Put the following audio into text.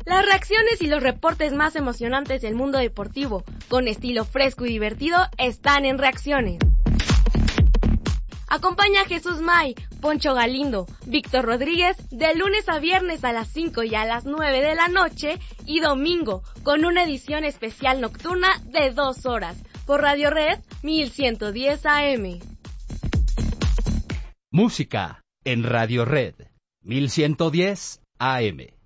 Las reacciones y los reportes más emocionantes del mundo deportivo, con estilo fresco y divertido, están en Reacciones. Acompaña a Jesús May, Poncho Galindo, Víctor Rodríguez de lunes a viernes a las 5 y a las 9 de la noche y domingo con una edición especial nocturna de 2 horas por Radio Red 1110 AM. Música en Radio Red 1110 AM.